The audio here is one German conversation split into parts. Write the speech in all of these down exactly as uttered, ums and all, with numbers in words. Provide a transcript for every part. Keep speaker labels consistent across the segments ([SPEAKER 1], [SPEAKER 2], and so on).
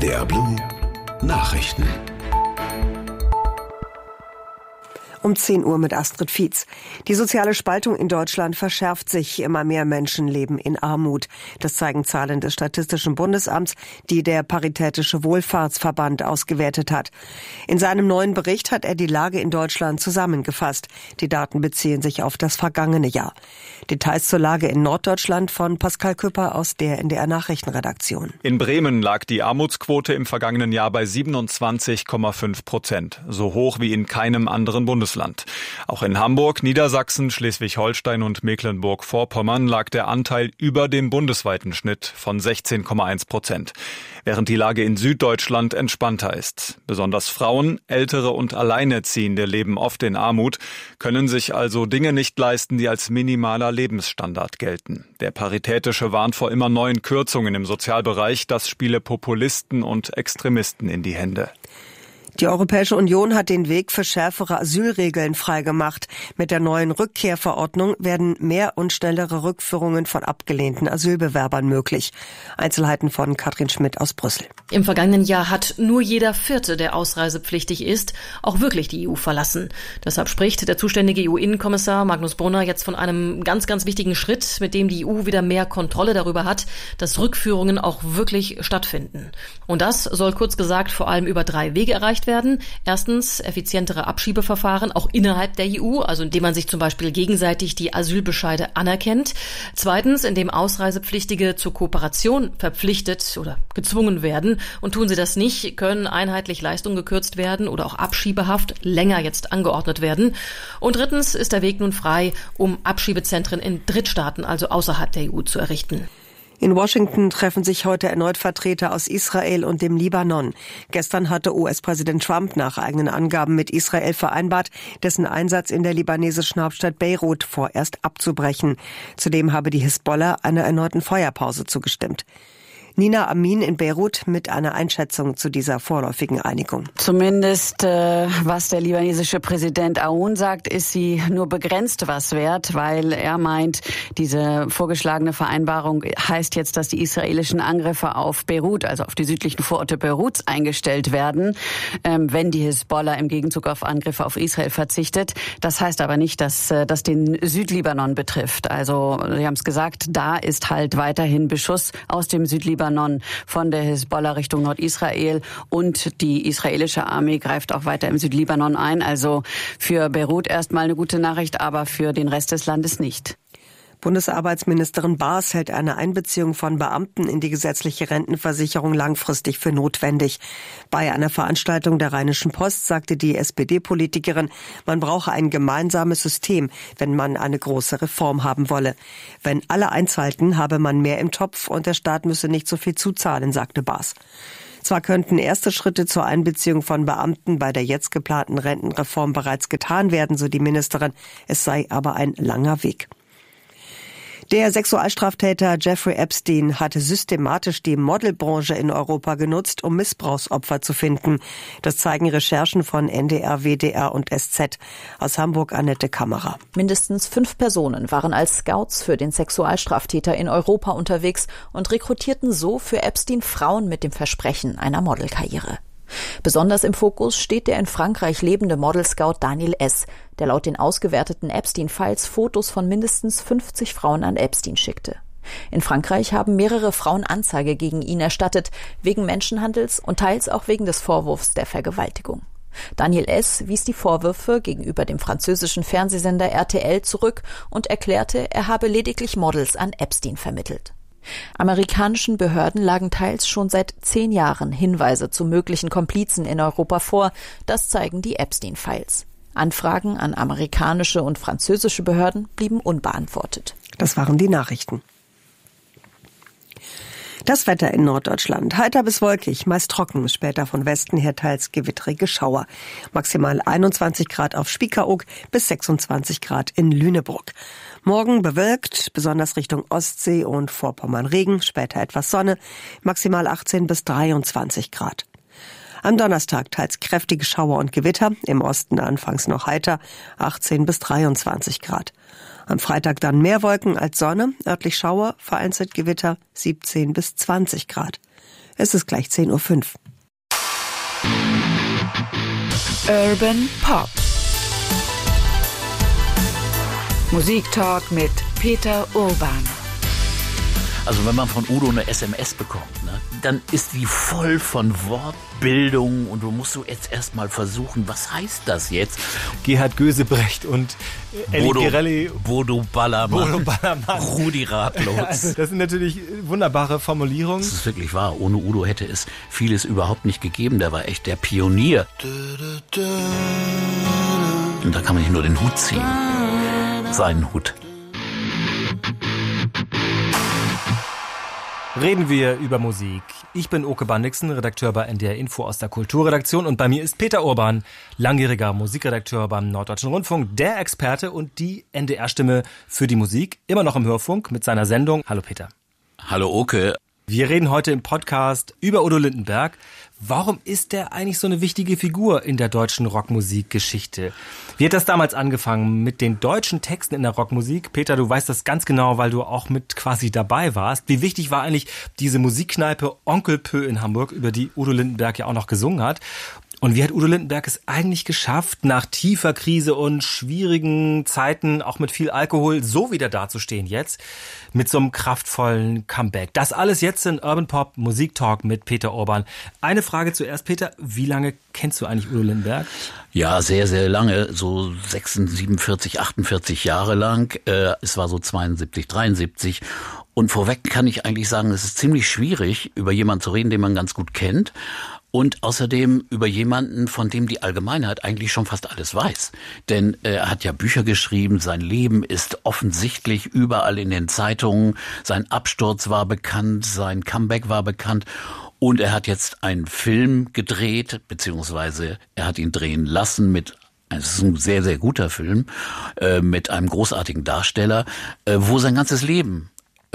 [SPEAKER 1] N D R Blue Nachrichten.
[SPEAKER 2] Um zehn Uhr mit Astrid Fietz. Die soziale Spaltung in Deutschland verschärft sich. Immer mehr Menschen leben in Armut. Das zeigen Zahlen des Statistischen Bundesamts, die der Paritätische Wohlfahrtsverband ausgewertet hat. In seinem neuen Bericht hat er die Lage in Deutschland zusammengefasst. Die Daten beziehen sich auf das vergangene Jahr. Details zur Lage in Norddeutschland von Pascal Küpper aus der N D R Nachrichtenredaktion.
[SPEAKER 3] In Bremen lag die Armutsquote im vergangenen Jahr bei siebenundzwanzig Komma fünf Prozent. So hoch wie in keinem anderen Bundesland. Auch in Hamburg, Niedersachsen, Schleswig-Holstein und Mecklenburg-Vorpommern lag der Anteil über dem bundesweiten Schnitt von sechzehn Komma eins Prozent. Während die Lage in Süddeutschland entspannter ist. Besonders Frauen, Ältere und Alleinerziehende leben oft in Armut, können sich also Dinge nicht leisten, die als minimaler Lebensstandard gelten. Der Paritätische warnt vor immer neuen Kürzungen im Sozialbereich. Das spiele Populisten und Extremisten in die Hände.
[SPEAKER 2] Die Europäische Union hat den Weg für schärfere Asylregeln freigemacht. Mit der neuen Rückkehrverordnung werden mehr und schnellere Rückführungen von abgelehnten Asylbewerbern möglich. Einzelheiten von Katrin Schmidt aus Brüssel.
[SPEAKER 4] Im vergangenen Jahr hat nur jeder Vierte, der ausreisepflichtig ist, auch wirklich die E U verlassen. Deshalb spricht der zuständige E U-Innenkommissar Magnus Brunner jetzt von einem ganz, ganz wichtigen Schritt, mit dem die E U wieder mehr Kontrolle darüber hat, dass Rückführungen auch wirklich stattfinden. Und das soll kurz gesagt vor allem über drei Wege erreicht werden. Erstens effizientere Abschiebeverfahren, auch innerhalb der E U, also indem man sich zum Beispiel gegenseitig die Asylbescheide anerkennt. Zweitens, indem Ausreisepflichtige zur Kooperation verpflichtet oder gezwungen werden. Und tun sie das nicht, können einheitlich Leistungen gekürzt werden oder auch Abschiebehaft länger jetzt angeordnet werden. Und drittens ist der Weg nun frei, um Abschiebezentren in Drittstaaten, also außerhalb der E U, zu errichten.
[SPEAKER 2] In Washington treffen sich heute erneut Vertreter aus Israel und dem Libanon. Gestern hatte U S-Präsident Trump nach eigenen Angaben mit Israel vereinbart, dessen Einsatz in der libanesischen Hauptstadt Beirut vorerst abzubrechen. Zudem habe die Hisbollah einer erneuten Feuerpause zugestimmt. Nina Amin in Beirut mit einer Einschätzung zu dieser vorläufigen Einigung.
[SPEAKER 5] Zumindest äh, was der libanesische Präsident Aoun sagt, ist sie nur begrenzt was wert, weil er meint, diese vorgeschlagene Vereinbarung heißt jetzt, dass die israelischen Angriffe auf Beirut, also auf die südlichen Vororte Beiruts, eingestellt werden, ähm, wenn die Hisbollah im Gegenzug auf Angriffe auf Israel verzichtet. Das heißt aber nicht, dass äh, das den Südlibanon betrifft. Also, Sie haben es gesagt, da ist halt weiterhin Beschuss aus dem Südlibanon von der Hisbollah Richtung Nordisrael und die israelische Armee greift auch weiter im Südlibanon ein. Also für Beirut erstmal eine gute Nachricht, aber für den Rest des Landes nicht.
[SPEAKER 2] Bundesarbeitsministerin Baas hält eine Einbeziehung von Beamten in die gesetzliche Rentenversicherung langfristig für notwendig. Bei einer Veranstaltung der Rheinischen Post sagte die S P D-Politikerin, man brauche ein gemeinsames System, wenn man eine große Reform haben wolle. Wenn alle eins halten, habe man mehr im Topf und der Staat müsse nicht so viel zuzahlen, sagte Baas. Zwar könnten erste Schritte zur Einbeziehung von Beamten bei der jetzt geplanten Rentenreform bereits getan werden, so die Ministerin, es sei aber ein langer Weg. Der Sexualstraftäter Jeffrey Epstein hatte systematisch die Modelbranche in Europa genutzt, um Missbrauchsopfer zu finden. Das zeigen Recherchen von N D R, W D R und S Z. Aus Hamburg Annette Kammerer.
[SPEAKER 6] Mindestens fünf Personen waren als Scouts für den Sexualstraftäter in Europa unterwegs und rekrutierten so für Epstein Frauen mit dem Versprechen einer Modelkarriere. Besonders im Fokus steht der in Frankreich lebende Model-Scout Daniel S., der laut den ausgewerteten Epstein-Files Fotos von mindestens fünfzig Frauen an Epstein schickte. In Frankreich haben mehrere Frauen Anzeige gegen ihn erstattet, wegen Menschenhandels und teils auch wegen des Vorwurfs der Vergewaltigung. Daniel S. wies die Vorwürfe gegenüber dem französischen Fernsehsender R T L zurück und erklärte, er habe lediglich Models an Epstein vermittelt. Amerikanischen Behörden lagen teils schon seit zehn Jahren Hinweise zu möglichen Komplizen in Europa vor. Das zeigen die Epstein-Files. Anfragen an amerikanische und französische Behörden blieben unbeantwortet.
[SPEAKER 2] Das waren die Nachrichten. Das Wetter in Norddeutschland. Heiter bis wolkig, meist trocken, später von Westen her teils gewittrige Schauer. Maximal einundzwanzig Grad auf Spiekeroog bis sechsundzwanzig Grad in Lüneburg. Morgen bewölkt, besonders Richtung Ostsee und Vorpommern Regen, später etwas Sonne, maximal achtzehn bis dreiundzwanzig Grad. Am Donnerstag teils kräftige Schauer und Gewitter, im Osten anfangs noch heiter, achtzehn bis dreiundzwanzig Grad. Am Freitag dann mehr Wolken als Sonne, örtlich Schauer, vereinzelt Gewitter, siebzehn bis zwanzig Grad. Es ist gleich zehn Uhr fünf.
[SPEAKER 7] Urban Pop. Musiktalk mit Peter Urban.
[SPEAKER 8] Also wenn man von Udo eine S M S bekommt, ne, dann ist die voll von Wortbildung und du musst so jetzt erstmal versuchen, was heißt das jetzt?
[SPEAKER 9] Gerhard Gösebrecht und Elli
[SPEAKER 8] Bodo,
[SPEAKER 9] Pirelli.
[SPEAKER 8] Bodo Ballermann.
[SPEAKER 9] Bodo Ballermann.
[SPEAKER 8] Rudi Ratlos.
[SPEAKER 9] Also das sind natürlich wunderbare Formulierungen.
[SPEAKER 8] Das ist wirklich wahr. Ohne Udo hätte es vieles überhaupt nicht gegeben. Der war echt der Pionier. Und da kann man nicht nur den Hut ziehen. Seinen Hut.
[SPEAKER 9] Reden wir über Musik. Ich bin Oke Bandixen, Redakteur bei N D R Info aus der Kulturredaktion und bei mir ist Peter Urban, langjähriger Musikredakteur beim Norddeutschen Rundfunk, der Experte und die N D R-Stimme für die Musik, immer noch im Hörfunk mit seiner Sendung. Hallo Peter.
[SPEAKER 8] Hallo Oke.
[SPEAKER 9] Wir reden heute im Podcast über Udo Lindenberg. Warum ist der eigentlich so eine wichtige Figur in der deutschen Rockmusikgeschichte? Wie hat das damals angefangen mit den deutschen Texten in der Rockmusik? Peter, du weißt das ganz genau, weil du auch mit quasi dabei warst. Wie wichtig war eigentlich diese Musikkneipe Onkel Pö in Hamburg, über die Udo Lindenberg ja auch noch gesungen hat? Und wie hat Udo Lindenberg es eigentlich geschafft, nach tiefer Krise und schwierigen Zeiten, auch mit viel Alkohol, so wieder dazustehen jetzt, mit so einem kraftvollen Comeback? Das alles jetzt in Urban Pop Musik Talk mit Peter Urban. Eine Frage zuerst, Peter. Wie lange kennst du eigentlich Udo Lindenberg?
[SPEAKER 8] Ja, sehr, sehr lange, so siebenundvierzig, achtundvierzig Jahre lang. Äh, es war so zweiundsiebzig, dreiundsiebzig. Und vorweg kann ich eigentlich sagen, es ist ziemlich schwierig, über jemanden zu reden, den man ganz gut kennt. Und außerdem über jemanden, von dem die Allgemeinheit eigentlich schon fast alles weiß. Denn er hat ja Bücher geschrieben, sein Leben ist offensichtlich überall in den Zeitungen, sein Absturz war bekannt, sein Comeback war bekannt. Und er hat jetzt einen Film gedreht, beziehungsweise er hat ihn drehen lassen mit, es ist ein sehr, sehr guter Film, äh, mit einem großartigen Darsteller, äh, wo sein ganzes Leben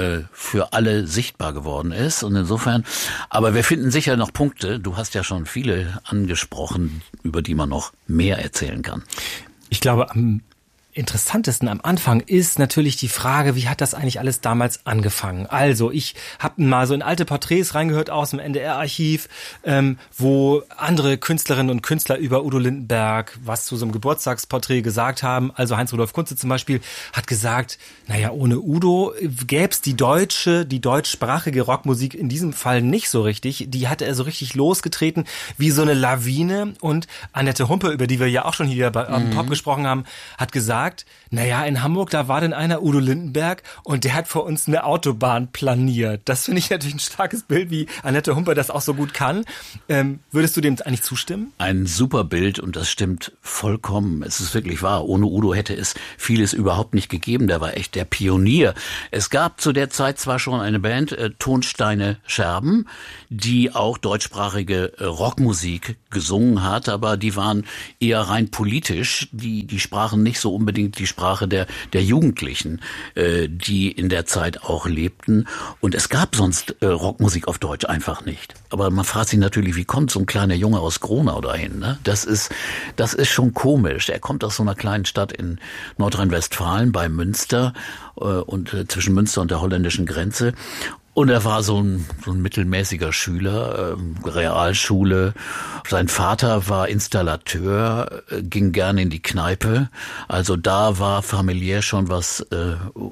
[SPEAKER 8] für alle sichtbar geworden ist. Und insofern, aber wir finden sicher noch Punkte. Du hast ja schon viele angesprochen, über die man noch mehr erzählen kann.
[SPEAKER 9] Ich glaube, am interessantesten am Anfang ist natürlich die Frage, wie hat das eigentlich alles damals angefangen? Also ich habe mal so in alte Porträts reingehört aus dem N D R-Archiv, ähm, wo andere Künstlerinnen und Künstler über Udo Lindenberg was zu so einem Geburtstagsporträt gesagt haben. Also Heinz-Rudolf Kunze zum Beispiel hat gesagt, naja, ohne Udo gäbe es die deutsche, die deutschsprachige Rockmusik in diesem Fall nicht so richtig. Die hatte er so richtig losgetreten wie so eine Lawine. Und Annette Humpe, über die wir ja auch schon hier bei Urban Pop gesprochen haben, hat gesagt, naja, in Hamburg, da war denn einer, Udo Lindenberg, und der hat für uns eine Autobahn planiert. Das finde ich natürlich ein starkes Bild, wie Annette Humpe das auch so gut kann. Ähm, würdest du dem eigentlich zustimmen?
[SPEAKER 8] Ein super Bild und das stimmt vollkommen. Es ist wirklich wahr. Ohne Udo hätte es vieles überhaupt nicht gegeben. Der war echt der Pionier. Es gab zu der Zeit zwar schon eine Band, äh, Tonsteine Scherben, die auch deutschsprachige äh, Rockmusik gesungen hat, aber die waren eher rein politisch. Die, die sprachen nicht so unbedingt die Sprache der, der Jugendlichen, äh, die in der Zeit auch lebten. Und es gab sonst äh, Rockmusik auf Deutsch einfach nicht. Aber man fragt sich natürlich, wie kommt so ein kleiner Junge aus Gronau dahin? Ne? Das ist, das ist schon komisch. Er kommt aus so einer kleinen Stadt in Nordrhein-Westfalen bei Münster äh, und äh, zwischen Münster und der holländischen Grenze. Und er war so ein, so ein mittelmäßiger Schüler, äh, Realschule. Sein Vater war Installateur, äh, ging gerne in die Kneipe. Also da war familiär schon was äh,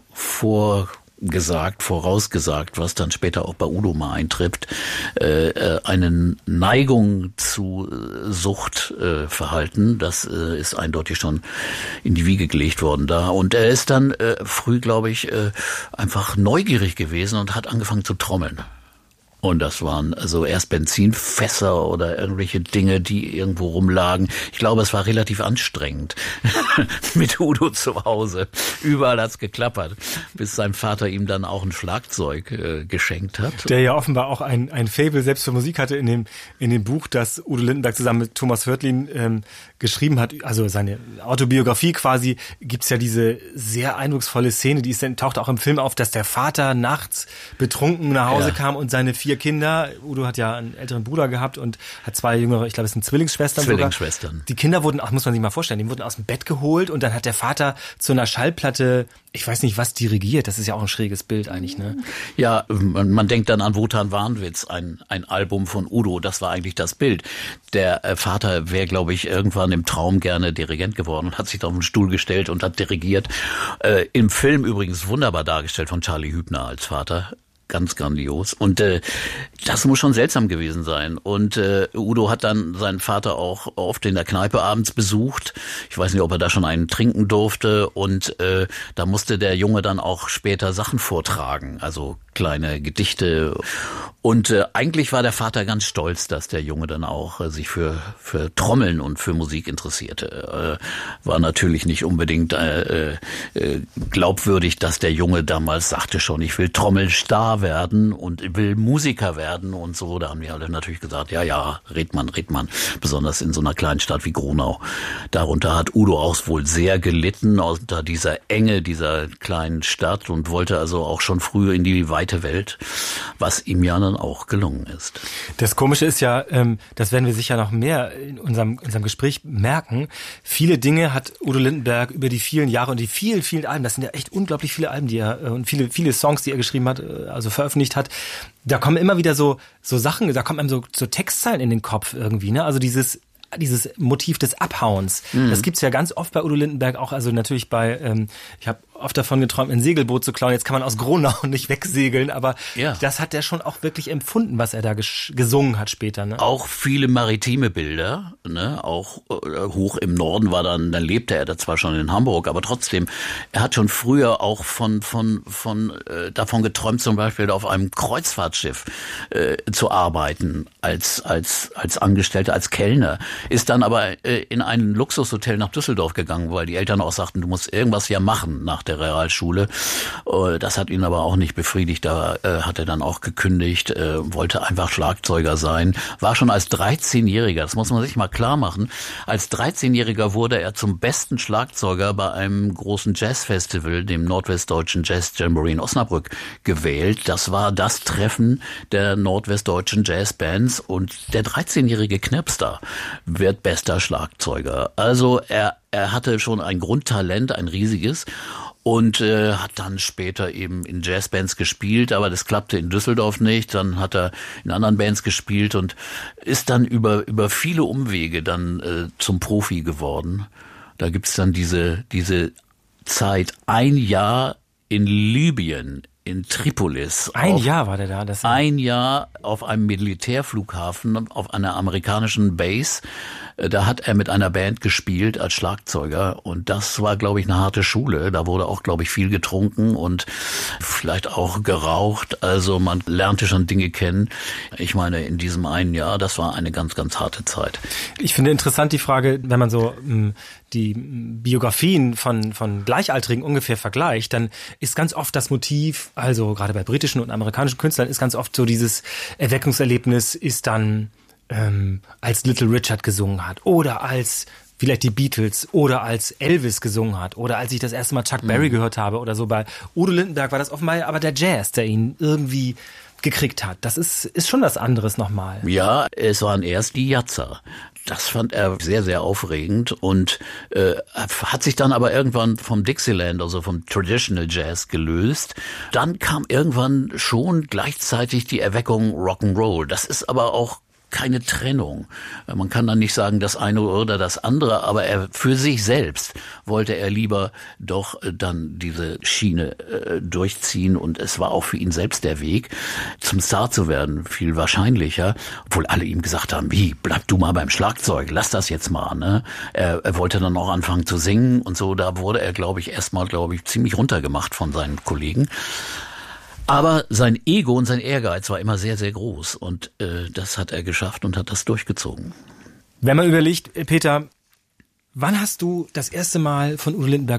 [SPEAKER 8] vorgesagt, vorausgesagt, was dann später auch bei Udo mal eintrifft. Äh, äh, eine Neigung zu äh, Suchtverhalten, äh, das äh, ist eindeutig schon in die Wiege gelegt worden da. Und er ist dann äh, früh, glaube ich, äh, einfach neugierig gewesen und hat angefangen zu trommeln. Und das waren also erst Benzinfässer oder irgendwelche Dinge, die irgendwo rumlagen. Ich glaube, es war relativ anstrengend mit Udo zu Hause. Überall hat's geklappert, bis sein Vater ihm dann auch ein Schlagzeug äh, geschenkt hat.
[SPEAKER 9] Der ja offenbar auch ein, ein Faible selbst für Musik hatte in dem, in dem Buch, das Udo Lindenberg zusammen mit Thomas Hörtlin ähm, geschrieben hat. Also seine Autobiografie quasi, gibt's ja diese sehr eindrucksvolle Szene, die ist dann, taucht auch im Film auf, dass der Vater nachts betrunken nach Hause ja. kam und seine vier vier Kinder. Udo hat ja einen älteren Bruder gehabt und hat zwei jüngere, ich glaube, es sind Zwillingsschwestern.
[SPEAKER 8] Zwillingsschwestern.
[SPEAKER 9] Sogar. Die Kinder wurden, ach, muss man sich mal vorstellen, die wurden aus dem Bett geholt und dann hat der Vater zu einer Schallplatte, ich weiß nicht was, dirigiert. Das ist ja auch ein schräges Bild eigentlich, ne?
[SPEAKER 8] Ja, man, man denkt dann an Wotan Warnwitz, ein, ein Album von Udo. Das war eigentlich das Bild. Der äh, Vater wäre, glaube ich, irgendwann im Traum gerne Dirigent geworden und hat sich da auf den Stuhl gestellt und hat dirigiert. Äh, im Film übrigens wunderbar dargestellt von Charlie Hübner als Vater. Ganz grandios. Und äh, das muss schon seltsam gewesen sein. Und äh, Udo hat dann seinen Vater auch oft in der Kneipe abends besucht. Ich weiß nicht, ob er da schon einen trinken durfte. Und äh, da musste der Junge dann auch später Sachen vortragen, also kleine Gedichte. Und äh, eigentlich war der Vater ganz stolz, dass der Junge dann auch äh, sich für für Trommeln und für Musik interessierte. Äh, war natürlich nicht unbedingt äh, äh, glaubwürdig, dass der Junge damals sagte schon, ich will Trommelstar werden und will Musiker werden und so. Da haben die alle natürlich gesagt, ja, ja, red man, red man. Besonders in so einer kleinen Stadt wie Gronau. Darunter hat Udo auch wohl sehr gelitten, unter dieser Enge dieser kleinen Stadt und wollte also auch schon früh in die weite Welt, was ihm ja dann auch gelungen ist.
[SPEAKER 9] Das Komische ist ja, ähm, das werden wir sicher noch mehr in unserem, unserem Gespräch merken. Viele Dinge hat Udo Lindenberg über die vielen Jahre und die vielen, vielen Alben, das sind ja echt unglaublich viele Alben, die er, und viele, viele Songs, die er geschrieben hat, also veröffentlicht hat. Da kommen immer wieder so, so Sachen, da kommen einem so, so Textzeilen in den Kopf irgendwie, ne? Also dieses, dieses Motiv des Abhauens. Mhm. Das gibt's ja ganz oft bei Udo Lindenberg auch, also natürlich bei, ähm, ich habe oft davon geträumt, ein Segelboot zu klauen. Jetzt kann man aus Gronau nicht wegsegeln, aber ja, das hat er schon auch wirklich empfunden, was er da ges- gesungen hat später. Ne?
[SPEAKER 8] Auch viele maritime Bilder, ne? Auch äh, hoch im Norden war dann, dann lebte er da zwar schon in Hamburg, aber trotzdem, er hat schon früher auch von von von äh, davon geträumt, zum Beispiel auf einem Kreuzfahrtschiff äh, zu arbeiten als als als Angestellter, als Kellner. Ist dann aber äh, in ein Luxushotel nach Düsseldorf gegangen, weil die Eltern auch sagten, du musst irgendwas ja machen nach der Realschule. Das hat ihn aber auch nicht befriedigt. Da äh, hat er dann auch gekündigt, äh, wollte einfach Schlagzeuger sein. War schon als dreizehnjähriger, das muss man sich mal klar machen, als dreizehnjähriger wurde er zum besten Schlagzeuger bei einem großen Jazzfestival, dem Nordwestdeutschen Jazz Jamboree in Osnabrück, gewählt. Das war das Treffen der nordwestdeutschen Jazzbands und der dreizehnjährige Knirpster wird bester Schlagzeuger. Also er, er hatte schon ein Grundtalent, ein riesiges. Und äh, hat dann später eben in Jazzbands gespielt, aber das klappte in Düsseldorf nicht. Dann hat er in anderen Bands gespielt und ist dann über über viele Umwege dann äh, zum Profi geworden. Da gibt's dann diese diese Zeit, ein Jahr in Libyen, in Tripolis.
[SPEAKER 9] Ein
[SPEAKER 8] auf,
[SPEAKER 9] Jahr war der da? Das
[SPEAKER 8] ein Jahr auf einem Militärflughafen, auf einer amerikanischen Base. Da hat er mit einer Band gespielt als Schlagzeuger und das war, glaube ich, eine harte Schule. Da wurde auch, glaube ich, viel getrunken und vielleicht auch geraucht. Also man lernte schon Dinge kennen. Ich meine, in diesem einen Jahr, das war eine ganz, ganz harte Zeit.
[SPEAKER 9] Ich finde interessant die Frage, wenn man so mh, die Biografien von von Gleichaltrigen ungefähr vergleicht, dann ist ganz oft das Motiv, also gerade bei britischen und amerikanischen Künstlern, ist ganz oft so dieses Erweckungserlebnis ist dann Ähm, als Little Richard gesungen hat oder als vielleicht die Beatles oder als Elvis gesungen hat oder als ich das erste Mal Chuck Berry mhm. gehört habe oder so. Bei Udo Lindenberg war das offenbar aber der Jazz, der ihn irgendwie gekriegt hat. Das ist ist schon was anderes nochmal.
[SPEAKER 8] Ja, es waren erst die Jazzer. Das fand er sehr, sehr aufregend und äh, hat sich dann aber irgendwann vom Dixieland, also vom Traditional Jazz gelöst. Dann kam irgendwann schon gleichzeitig die Erweckung Rock'n'Roll. Das ist aber auch keine Trennung. Man kann dann nicht sagen, das eine oder das andere, aber er für sich selbst wollte er lieber doch dann diese Schiene äh, durchziehen und es war auch für ihn selbst der Weg, zum Star zu werden, viel wahrscheinlicher, obwohl alle ihm gesagt haben, wie, bleib du mal beim Schlagzeug, lass das jetzt mal, ne? Er, er wollte dann auch anfangen zu singen und so, da wurde er, glaube ich, erstmal, glaube ich, ziemlich runtergemacht von seinen Kollegen. Aber sein Ego und sein Ehrgeiz war immer sehr, sehr groß und äh, das hat er geschafft und hat das durchgezogen.
[SPEAKER 9] Wenn man überlegt, Peter, wann hast du das erste Mal von Udo Lindenberg gehört?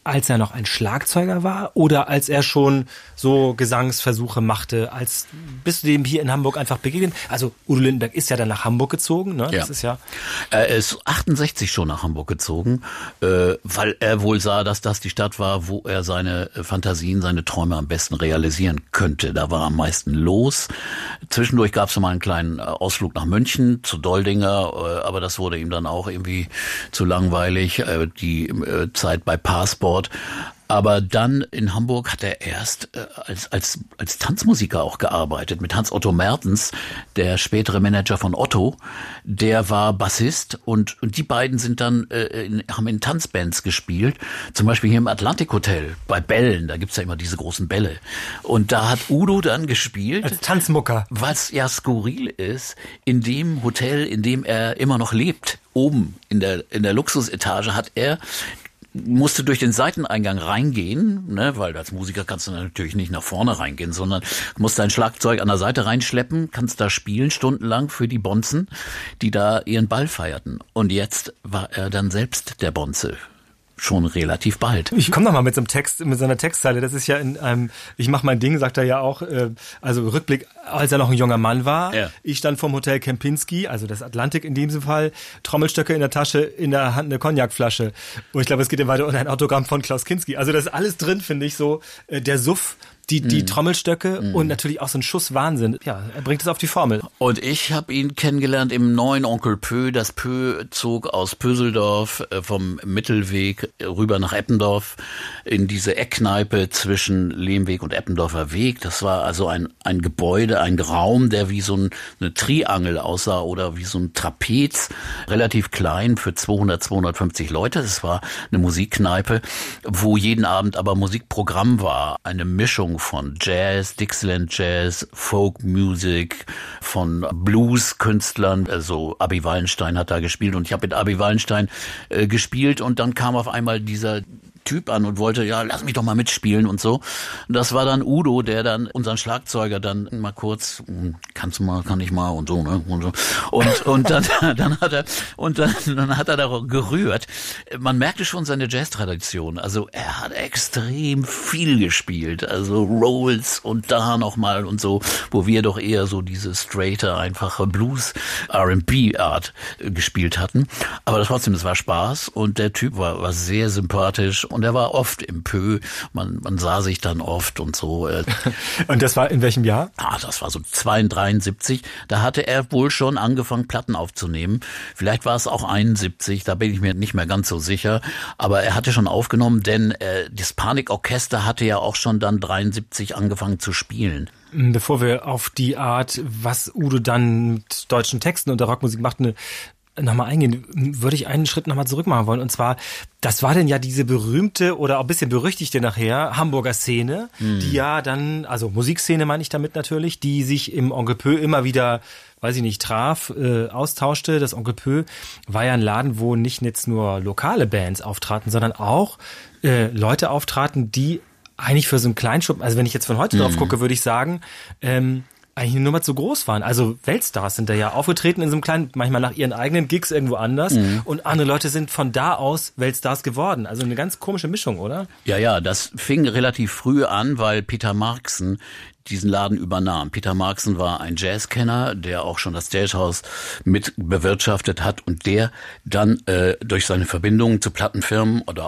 [SPEAKER 9] als er noch ein Schlagzeuger war oder als er schon so Gesangsversuche machte? Als bist du dem hier in Hamburg einfach begegnet? Also Udo Lindenberg ist ja dann nach Hamburg gezogen, ne?
[SPEAKER 8] Ja.
[SPEAKER 9] Das ist ja.
[SPEAKER 8] Er ist achtundsechzig schon nach Hamburg gezogen, äh, weil er wohl sah, dass das die Stadt war, wo er seine Fantasien, seine Träume am besten realisieren könnte. Da war am meisten los. Zwischendurch gab es mal einen kleinen Ausflug nach München zu Doldinger, äh, aber das wurde ihm dann auch irgendwie zu langweilig. Äh, die äh, Zeit bei Passport. Aber dann in Hamburg hat er erst äh, als als als Tanzmusiker auch gearbeitet mit Hans-Otto Mertens, der spätere Manager von Otto. Der war Bassist und und die beiden sind dann äh, in, haben in Tanzbands gespielt, zum Beispiel hier im Atlantik Hotel bei Bällen. Da gibt's ja immer diese großen Bälle. Und da hat Udo dann gespielt
[SPEAKER 9] als Tanzmucker,
[SPEAKER 8] was ja skurril ist, in dem Hotel, in dem er immer noch lebt, oben in der in der Luxusetage hat er musste durch den Seiteneingang reingehen, ne, weil als Musiker kannst du natürlich nicht nach vorne reingehen, sondern musst dein Schlagzeug an der Seite reinschleppen, kannst da spielen stundenlang für die Bonzen, die da ihren Ball feierten. Und jetzt war er dann selbst der Bonze. Schon relativ bald.
[SPEAKER 9] Ich komme noch mal mit so einem Text, mit so einer Textzeile. Das ist ja in einem, ich mach mein Ding, sagt er ja auch, äh, also Rückblick, als er noch ein junger Mann war. Ja. Ich stand vorm Hotel Kempinski, also das Atlantik in diesem Fall, Trommelstöcke in der Tasche, in der Hand eine Cognacflasche. Und ich glaube, es geht ja weiter unter ein Autogramm von Klaus Kinski. Also das ist alles drin, finde ich so. Äh, der Suff, die die mm. Trommelstöcke mm. und natürlich auch so ein Schuss Wahnsinn. Ja, er bringt es auf die Formel.
[SPEAKER 8] Und ich habe ihn kennengelernt im neuen Onkel Pö. Das Pö zog aus Pöseldorf äh, vom Mittelweg rüber nach Eppendorf in diese Eckkneipe zwischen Lehmweg und Eppendorfer Weg. Das war also ein ein Gebäude, ein Raum, der wie so ein, eine Triangel aussah oder wie so ein Trapez, relativ klein für zweihundert, zweihundertfünfzig Leute. Es war eine Musikkneipe, wo jeden Abend aber Musikprogramm war, eine Mischung von Jazz, Dixieland Jazz, Folk Music, von Blues-Künstlern. Also Abi Wallenstein hat da gespielt und ich habe mit Abi Wallenstein äh, gespielt und dann kam auf einmal dieser Typ an und wollte, ja, lass mich doch mal mitspielen und so. Und das war dann Udo, der dann unseren Schlagzeuger dann mal kurz, kannst du mal, kann ich mal und so, ne? Und so. Und, und dann, dann hat er, und dann, dann hat er da gerührt. Man merkte schon seine Jazz-Tradition. Also er hat extrem viel gespielt. Also Rolls und da nochmal und so, wo wir doch eher so diese straighter, einfache Blues, R and B-Art gespielt hatten. Aber trotzdem, es war Spaß und der Typ war, war sehr sympathisch. Und er war oft im Pö, man, man sah sich dann oft und so.
[SPEAKER 9] Und das war in welchem Jahr?
[SPEAKER 8] Ah, das war so zweiunddreiundsiebzig. Da hatte er wohl schon angefangen, Platten aufzunehmen. Vielleicht war es auch einundsiebzig, da bin ich mir nicht mehr ganz so sicher. Aber er hatte schon aufgenommen, denn äh, das Panikorchester hatte ja auch schon dann dreiundsiebzig angefangen zu spielen.
[SPEAKER 9] Bevor wir auf die Art, was Udo dann mit deutschen Texten und der Rockmusik macht, eine nochmal eingehen, würde ich einen Schritt nochmal zurück machen wollen. Und zwar, das war denn ja diese berühmte oder auch ein bisschen berüchtigte nachher Hamburger Szene, mhm. die ja dann, also Musikszene meine ich damit natürlich, die sich im Onkel Pö immer wieder, weiß ich nicht, traf, äh, austauschte. Das Onkel Pö war ja ein Laden, wo nicht jetzt nur lokale Bands auftraten, sondern auch äh, Leute auftraten, die eigentlich für so einen Kleinschuppen, also wenn ich jetzt von heute mhm. drauf gucke, würde ich sagen, ähm, eigentlich eine Nummer zu groß waren. Also Weltstars sind da ja aufgetreten in so einem kleinen, manchmal nach ihren eigenen Gigs irgendwo anders mhm. und andere Leute sind von da aus Weltstars geworden. Also eine ganz komische Mischung, oder?
[SPEAKER 8] Ja, ja, das fing relativ früh an, weil Peter Marxen diesen Laden übernahm. Peter Marxen war ein Jazzkenner, der auch schon das Jazzhaus mit bewirtschaftet hat und der dann äh, durch seine Verbindungen zu Plattenfirmen oder